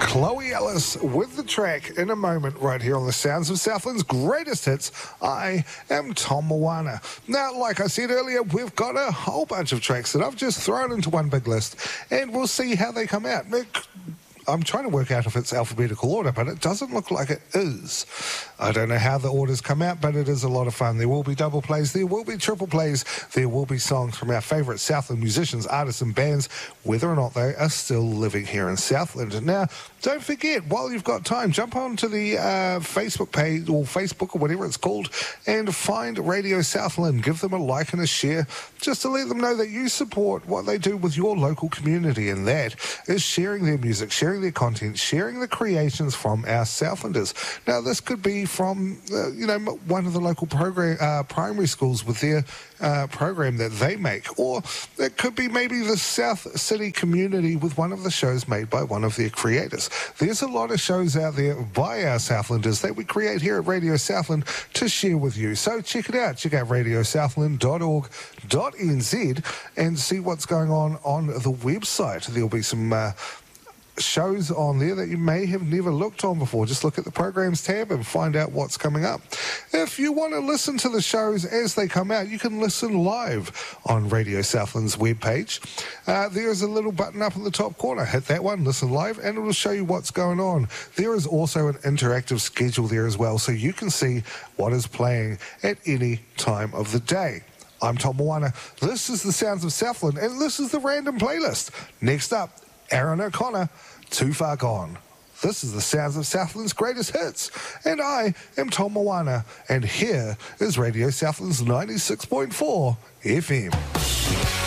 Chloe Ellis with the track in a moment right here on the Sounds of Southland's greatest hits. I am Tom Moana. Now, like I said earlier, we've got a whole bunch of tracks that I've just thrown into one big list, and we'll see how they come out. I'm trying to work out if it's alphabetical order, but it doesn't look like it is. I don't know how the orders come out, but it is a lot of fun. There will be double plays, there will be triple plays, there will be songs from our favourite Southland musicians, artists and bands, whether or not they are still living here in Southland. Now, don't forget, while you've got time, jump onto the Facebook page, or Facebook, or whatever it's called, and find Radio Southland. Give them a like and a share, just to let them know that you support what they do with your local community, and that is sharing their music, sharing their content, sharing the creations from our Southlanders. Now, this could be from, one of the local primary schools with their program that they make, or it could be maybe the South City community with one of the shows made by one of their creators. There's a lot of shows out there by our Southlanders that we create here at Radio Southland to share with you. So check it out. Check out radiosouthland.org.nz and see what's going on the website. There'll be some shows on there that you may have never looked on before. Just look at the programs tab and find out what's coming up. If you want to listen to the shows as they come out, you can listen live on Radio Southland's webpage. There's a little button up in the top corner. Hit that one, listen live, and it will show you what's going on. There is also an interactive schedule there as well, so you can see what is playing at any time of the day. I'm Tom Moana. This is the Sounds of Southland, and this is the Random Playlist. Next up, Aaron O'Connor, Too Far Gone. This is the Sounds of Southland's greatest hits, and I am Tom Moana, and here is Radio Southland's 96.4 FM.